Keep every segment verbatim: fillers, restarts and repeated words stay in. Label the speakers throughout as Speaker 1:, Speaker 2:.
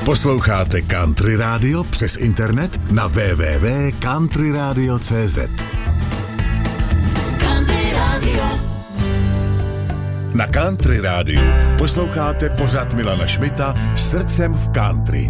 Speaker 1: Posloucháte Country Radio přes internet na w w w tečka country radio tečka c z. Country Radio. Na Country Radio posloucháte pořad Milana Šmita Srdcem v country.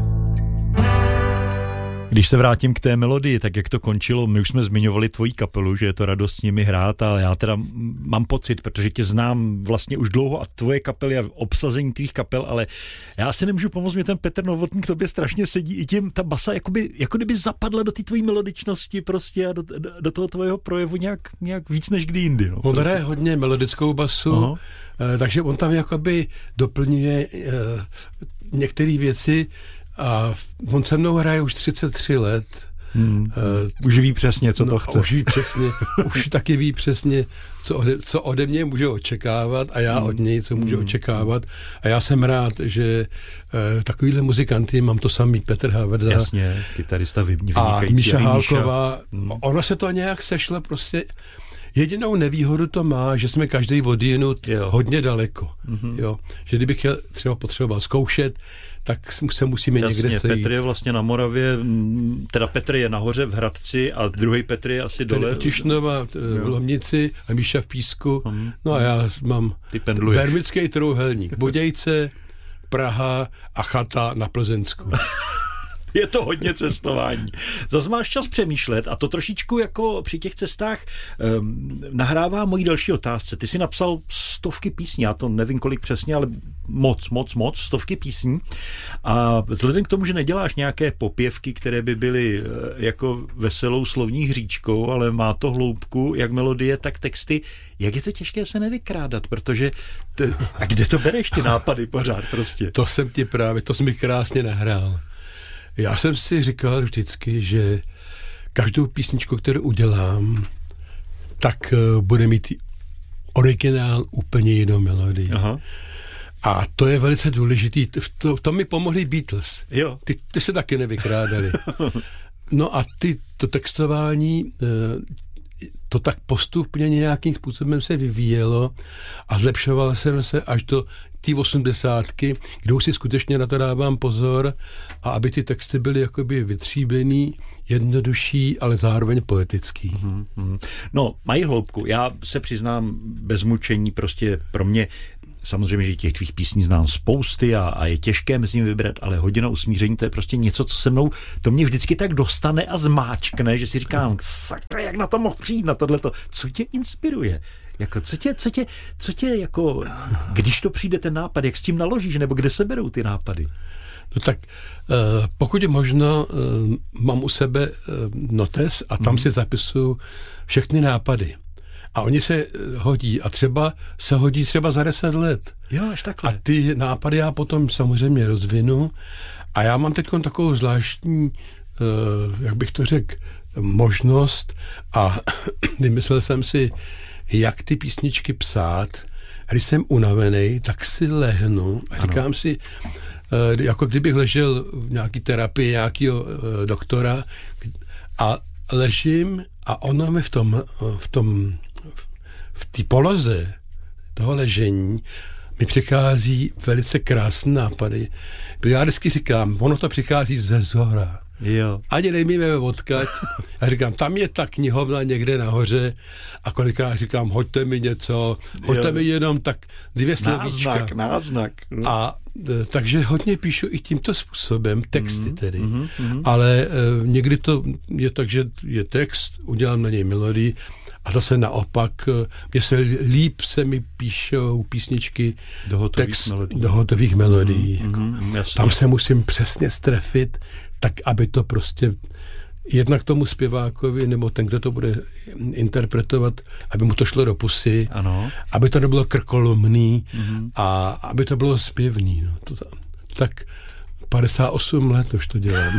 Speaker 2: Když se vrátím k té melodii, tak jak to končilo, my už jsme zmiňovali tvoji kapelu, že je to radost s nimi hrát, ale já teda mám pocit, protože tě znám vlastně už dlouho a tvoje kapely a obsazení tvých kapel, ale já si nemůžu pomoct, mě ten Petr Novotný k tobě strašně sedí i tím, ta basa jakoby, jako kdyby zapadla do té tvojí melodičnosti prostě a do, do, do toho tvojho projevu nějak, nějak víc než kdy jindy. No,
Speaker 3: on hraje hodně melodickou basu, uh, takže on tam jakoby doplňuje uh, některé věci. A on se mnou hraje už třicet tři let.
Speaker 2: Hmm. Uh, už ví přesně, co
Speaker 3: no,
Speaker 2: to chce.
Speaker 3: Už ví přesně, už taky ví přesně, co ode, co ode mě může očekávat a já od něj, co může hmm. očekávat. A já jsem rád, že uh, takovýhle muzikanty, mám to samý Petr Haverda.
Speaker 2: Jasně, kytarista vynikající.
Speaker 3: A Míša Hálková.
Speaker 2: Hmm.
Speaker 3: Ona se to nějak sešla prostě. Jedinou nevýhodu to má, že jsme každý odjinut hodně daleko. Mm-hmm. Jo. Že kdybych chtěl třeba potřeboval zkoušet, tak se musíme
Speaker 2: Jasně,
Speaker 3: někde sejít.
Speaker 2: Petr je vlastně na Moravě, teda Petr je nahoře v Hradci a druhý Petr je asi dole.
Speaker 3: Ten Tišnova v Lomnici a Míša v Písku. Mm-hmm. No a já mám bermický trojúhelník. Budějce, Praha a chata na Plzeňsku.
Speaker 2: Je to hodně cestování. Zas máš čas přemýšlet a to trošičku jako při těch cestách um, nahrává mojí další otázce. Ty jsi napsal stovky písní, já to nevím kolik přesně, ale moc, moc, moc, stovky písní a vzhledem k tomu, že neděláš nějaké popěvky, které by byly uh, jako veselou slovní hříčkou, ale má to hloubku, jak melodie, tak texty, jak je to těžké se nevykrádat, protože t- a kde to bereš ty nápady pořád prostě?
Speaker 3: To jsem ti právě, to jsi mi krásně nahrál. Já jsem si říkal vždycky, že každou písničku, kterou udělám, tak uh, bude mít originál úplně jinou melodii. Aha. A to je velice důležitý. V, to, v tom mi pomohli Beatles.
Speaker 2: Jo.
Speaker 3: Ty, ty se taky nevykrádali. No a ty, to textování, uh, to tak postupně nějakým způsobem se vyvíjelo a zlepšoval jsem se až do té osmdesátky, kde už si skutečně na to dávám pozor a aby ty texty byly jakoby vytříbený, jednodušší, ale zároveň poetický.
Speaker 2: Mm-hmm. No, mají hloubku. Já se přiznám bez mučení, prostě pro mě samozřejmě, že těch tvých písní znám spousty a, a je těžké mezi nimi vybrat, ale Hodina usmíření, to je prostě něco, co se mnou, to mě vždycky tak dostane a zmáčkne, že si říkám, sakra, jak na to mohl přijít, na tohleto. Co tě inspiruje? Jako, co tě, co tě, co tě, jako, když to přijde ten nápad, jak s tím naložíš, nebo kde se berou ty nápady?
Speaker 3: No tak, uh, pokud je možno, uh, mám u sebe uh, notes a tam mm. si zapisuju všechny nápady. A oni se hodí a třeba se hodí třeba za deset let.
Speaker 2: Jo, až takhle.
Speaker 3: A ty nápady já potom samozřejmě rozvinu a já mám teď takovou zvláštní, uh, jak bych to řekl, možnost a vymyslel jsem si, jak ty písničky psát. A když jsem unavený, tak si lehnu a říkám ano. si, uh, jako kdybych ležel v nějaký terapii nějakého uh, doktora a ležím a ono mi v tom, v tom v té poloze toho ležení mi přichází velice krásné nápady. Já vždycky říkám, ono to přichází ze zhora.
Speaker 2: Jo.
Speaker 3: Ani nejmíme odkaď. A říkám, tam je ta knihovna někde nahoře a kolikrát říkám, hoďte mi něco, hoďte jo. mi jenom tak dvě slovíčka.
Speaker 2: Náznak, náznak.
Speaker 3: A takže hodně píšu i tímto způsobem, texty tedy.
Speaker 2: Mm, mm,
Speaker 3: Ale e, někdy to je tak, že je text, udělám na něj melodii a zase naopak, mně se líp se mi píšou písničky
Speaker 2: do hotových
Speaker 3: text
Speaker 2: melodií.
Speaker 3: do hotových melodií.
Speaker 2: Mm,
Speaker 3: jako.
Speaker 2: mm,
Speaker 3: Tam se musím přesně strefit, tak aby to prostě jednak tomu zpěvákovi, nebo ten, kdo to bude interpretovat, aby mu to šlo do pusy,
Speaker 2: ano.
Speaker 3: aby to nebylo krkolomný
Speaker 2: mm.
Speaker 3: a aby to bylo zpěvný. No. To, tak padesát osm let už to dělám.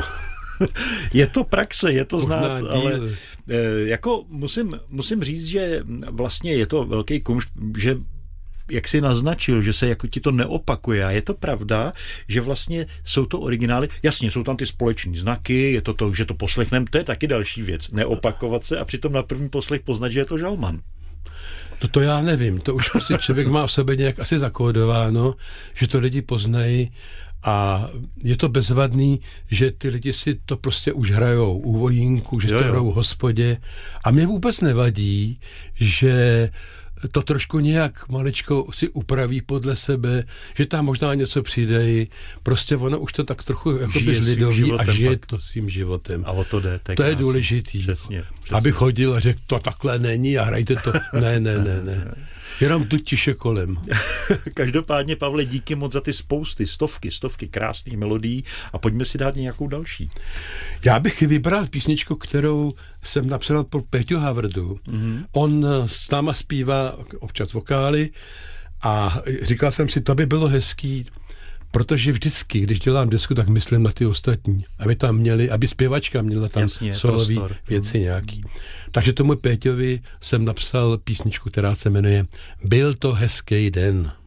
Speaker 2: Je to praxe, je to
Speaker 3: Možná
Speaker 2: znát,
Speaker 3: díl.
Speaker 2: ale e, jako musím, musím říct, že vlastně je to velký kumšt, že jak jsi naznačil, že se jako ti to neopakuje a je to pravda, že vlastně jsou to originály, jasně, jsou tam ty společní znaky, je to to, že to poslechneme, to je taky další věc, neopakovat se a přitom na první poslech poznat, že je to žalman.
Speaker 3: No to já nevím, to už prostě člověk má v sobě nějak asi zakódováno, že to lidi poznají a je to bezvadný, že ty lidi si to prostě už hrajou u vojínku, že jo, to hrajou v hospodě a mě vůbec nevadí, že to trošku nějak maličko si upraví podle sebe, že tam možná něco přidají, prostě ono už to tak trochu jakoby zlidoví a žije to svým životem.
Speaker 2: A o to jde.
Speaker 3: To je důležitý. Přesně, přesně. Aby chodil a řekl, to takhle není a hrajte to. Ne, ne, ne, ne. Jenom tu tiše kolem.
Speaker 2: Každopádně, Pavle, díky moc za ty spousty, stovky, stovky krásných melodií a pojďme si dát nějakou další.
Speaker 3: Já bych vybral písničku, kterou jsem napsal pro Péťu Havrdu. Mm-hmm. On s náma zpívá občas vokály a říkal jsem si, to by bylo hezký, protože vždycky, když dělám desku, tak myslím na ty ostatní, aby tam měli, aby zpěvačka měla tam solový věci nějaký. Takže tomu Péťovi jsem napsal písničku, která se jmenuje Byl to hezký den.